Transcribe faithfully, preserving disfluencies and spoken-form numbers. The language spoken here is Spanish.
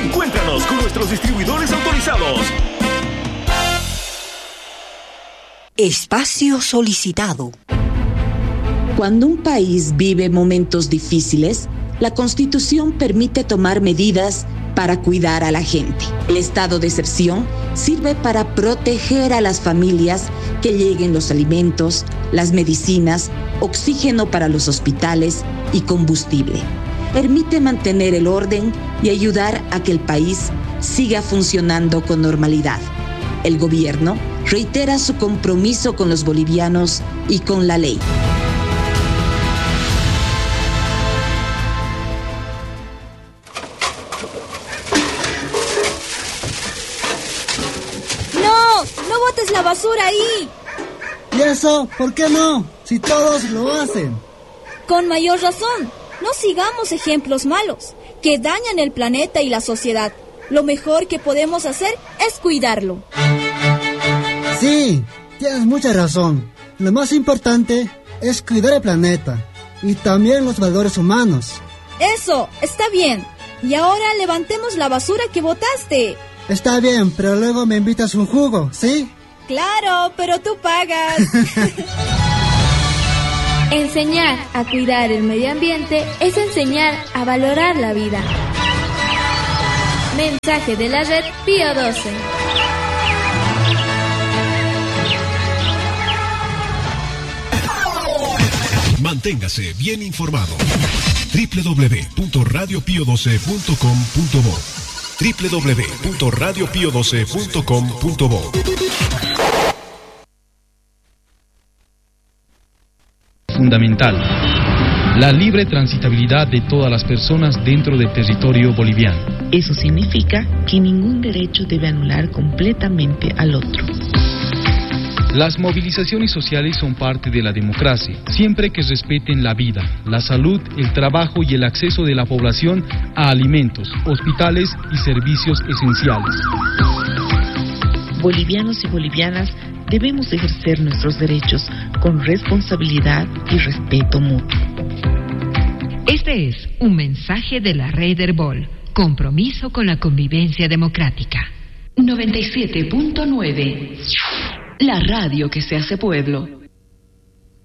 Encuéntranos con nuestros distribuidores autorizados. Espacio solicitado. Cuando un país vive momentos difíciles, la Constitución permite tomar medidas para cuidar a la gente. El estado de excepción sirve para proteger a las familias, que lleguen los alimentos, las medicinas, oxígeno para los hospitales y combustible. Permite mantener el orden y ayudar a que el país siga funcionando con normalidad. El gobierno reitera su compromiso con los bolivianos y con la ley. ¡No! ¡No botes la basura ahí! ¿Y eso? ¿Por qué no? Si todos lo hacen. Con mayor razón. No sigamos ejemplos malos que dañan el planeta y la sociedad. Lo mejor que podemos hacer es cuidarlo. Sí, tienes mucha razón. Lo más importante es cuidar el planeta y también los valores humanos. Eso, está bien. Y ahora levantemos la basura que botaste. Está bien, pero luego me invitas un jugo, ¿sí? Claro, pero tú pagas. Enseñar a cuidar el medio ambiente es enseñar a valorar la vida. Mensaje de la red Pío doce. Manténgase bien informado. doble u doble u doble u punto radio pío doce punto com punto bo doble u doble u doble u punto radio pío doce punto com punto bo. Fundamental: la libre transitabilidad de todas las personas dentro del territorio boliviano. Eso significa que ningún derecho debe anular completamente al otro. Las movilizaciones sociales son parte de la democracia, siempre que respeten la vida, la salud, el trabajo y el acceso de la población a alimentos, hospitales y servicios esenciales. Bolivianos y bolivianas debemos ejercer nuestros derechos con responsabilidad y respeto mutuo. Este es un mensaje de la Red Herbol, compromiso con la convivencia democrática. noventa y siete punto nueve. La radio que se hace pueblo.